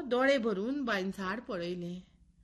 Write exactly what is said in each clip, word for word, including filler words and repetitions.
दोळे भरून बायन झाड पळयलें.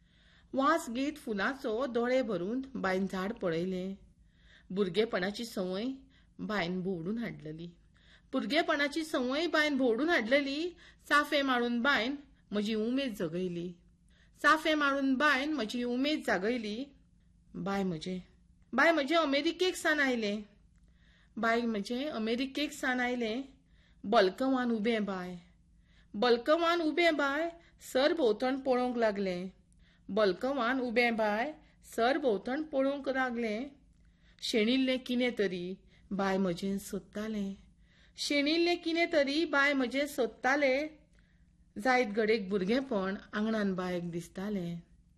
वास घेत फुलांचो दोळे भरून बायन झाड पळयलें. भुरगेपणाची संवय बायन भोवडून हाडलेली. भुरगेपणाची संवय बायन भोवडून हाडलेली. चाफे माळून बायन म्हजी उमेद जगयली. चाफे माळून बायन म्हजी उमेद जागयली. बाय म्हजे बाय म्हजे अमेरिकेक सान आयलें. बाय म्हजे अमेरिकेक सान आयलें. बल्कवान उबें बाय बल्कवान उबें बाय सर भोवतण पळोवंक लागलें. बल्कवान उबें बाय सर भोवतण पळोवंक लागलें. शेणिल्लें कितें तरी बाय म्हजें सोदतालें. शेणिल्लें कितें तरी बाय म्हजें सोदतालें. जायत घडयेक भुरगेंपण आंगणान बायक दिसतालें.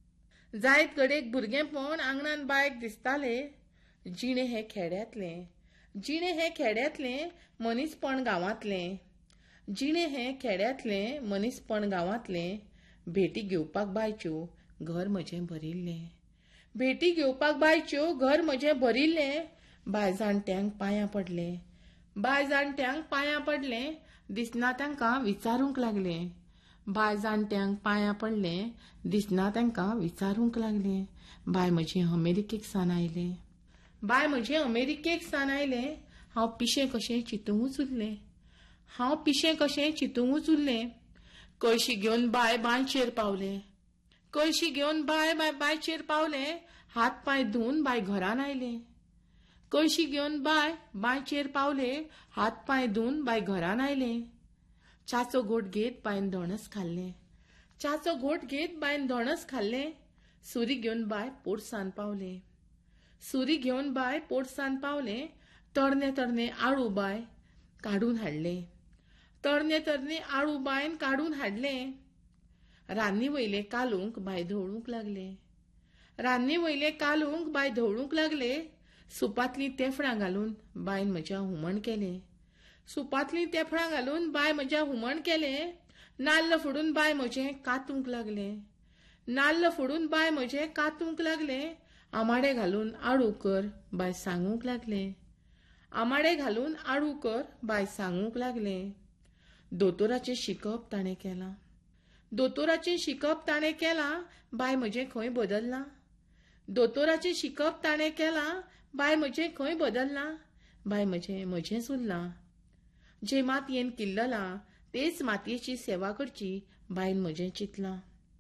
जायत घडयेक भुरगेंपण आंगणान बायक दिसतालें. जिणें हें खेड्यांतलें. जिणें हें खेड्यांतलें मनीसपण गांवांतलें. जिणें हें खेड्यांतलें मनीसपण गांवांतलें. भेटी घेवपाक बायच्यो घर म्हजें भरिल्लें. भेटी घेवपाक बायच्यो घर म्हजें भरिल्लें. बाय जाणट्यांक पांयां पडलें. बाय जाणट्यांक पांयां पडलें. दिसना तांकां विचारूंक लागलें. बाय जाणट्यांक पांयां पडलें. दिसना तांकां विचारूंक लागलें. बाय म्हजें अमेरिकेक सान आयलें. बाय म्हजें अमेरिकेक सान आयलें. हांव पिशें कशें चिंतूंकच उरलें. हांव पिशें कशें चिंतूंकच उरलें. कळशी घेवन बाय बांयचेर पावलें. कळशी घेवन बाय बाय बांयचेर पावलें. हात पांय धुवन बाय घरान आयलें. कळशी घेवन बाय बांयचेर पावलें. हात पांय धुवन बाय घरान आयलें. च्याचो घोट घेत बायन धोणस खाल्लें. च्याचो घोट घेत बायन धोणस खाल्लें. सुरी घेवन बाय पोरसान पावलें. सुरी घेवन बाय पोरसान पावलें. तरणे तरणे आळू बाय काडून हाडलें. तरणे तरणे आळू बायन काडून हाडलें. रान्नी वयलें कालूंक बाय धवळूंक लागलें. रान्नी वयलें कालूंक बाय धवळूंक लागलें. सुपांतलीं तेफळां घालून बायन म्हज्या हुमण केलें. सुपांतलीं तेफळां घालून बाय म्हज्या हुमण केलें. नाल्ल फोडून बाय म्हजें कातूंक लागलें. नाल्ल फोडून बाय म्हजें कातूंक लागलें. आमाडे घालून आळू कर बाय सांगूंक लागलें. आमाडे घालून आळू कर बाय सांगूंक लागलें. दोतोराचें शिकप ताणें केलां. दोतोराचें शिकप ताणें केलां. बाय म्हजें खंय बदल्लां. दोतोराचें शिकप ताणें केलां. बाय म्हजें खंय बदल्लां. बाय म्हजें म्हजेंच उरलां. जे मातयेन किल्ललां तेच मातयेची सेवा करची बायन म्हजें चिंतलां.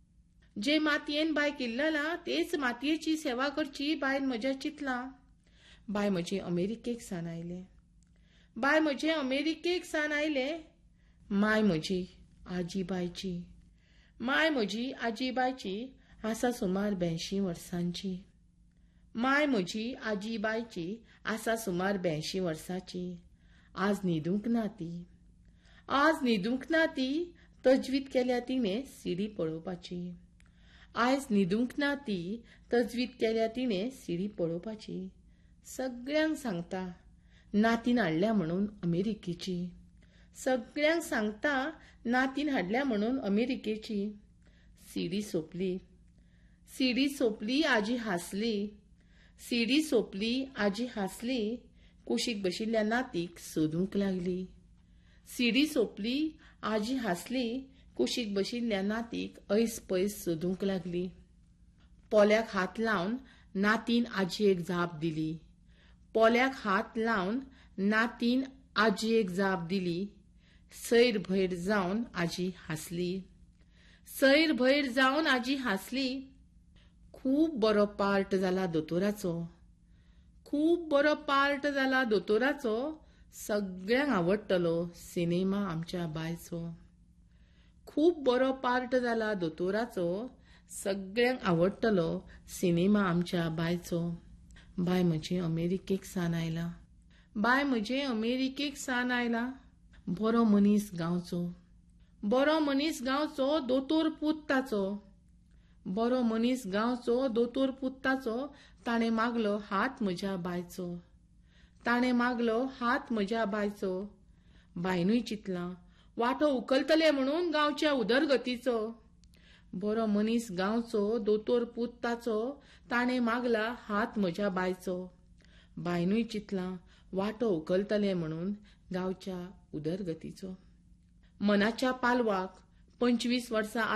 जे मातयेन बाय किल्ललां तेच मातयेची सेवा करची बायन म्हजें चिंतलां. बाय म्हजें अमेरिकेक सान आयलें. बाय म्हजें अमेरिकेक सान आयलें. माय म्हजी आजी बायची. माय म्हजी आजी बायची आसा सुमार ब्यांयशीं वर्सांची. माय म्हजी आजी बायची आसा सुमार ब्यांयशीं वर्सांची. आज न्हिदूंक ना ती. आज न्हिदूंक ना ती. तजवीज केल्या तिणें सिडी पळोवपाची. आयज न्हिदूंक ना ती. तजवीज केल्या तिणें सिडी पळोवपाची. सगळ्यांक सांगता नातीन हाडल्या म्हणून अमेरिकेची. सगळ्यांक सांगता नातीन हाडल्या म्हणून अमेरिकेची. सिडी सोंपली. सिडी सोंपली आजी हांसली. सिडी सोंपली आजी हांसली. कुशीक बशिल्ल्या नातीक सोदूंक लागली. सिडी सोंपली आजी हांसली. कुशीक बशिल्ल्या नातीक ऐस पयस सोदूंक लागली. पोल्याक हात लावन नातीन आजयेक जाप दिली. पोल्याक हात लावन नातीन आजयेक जाप दिली. सैर भैर जावन आजी हांसली. सैर भैर जावन आजी हांसली. खूब बरो पार्ट जाला दोतोराचो. खूब बरो पार्ट जाला दोतोराचो. सगळ्यांक आवडटलो सिनेमा आमच्या बायचो. खूब बरो पार्ट जाला दोतोराचो. सगळ्यांक आवडटलो सिनेमा आमच्या बायचो. बाय म्हजें अमेरिकेक सान आयलां. बाय म्हजें अमेरिकेक सान आयलां. बरो मनीस गांवचो. बरो मनीस गांवचो दोतोर पूत ताचो. बरो मनीस गांवचो दोतोर पूत ताचो. ताणें मागलो हात म्हज्या बायचो. ताणें मागलो हात म्हज्या बायचो. बायनूय चिंतलां वांटो उखलतले म्हणून गांवच्या उदरगतीचो. बरो मनीस गांवचो दोतोर पूत ताचो. ताणें मागला हात म्हज्या बायचो. बायनूय चिंतलां वांटो उखलतले म्हणून गांवच्या उदरगतीचो. मनाच्या पालवाक पंचवीस वर्सां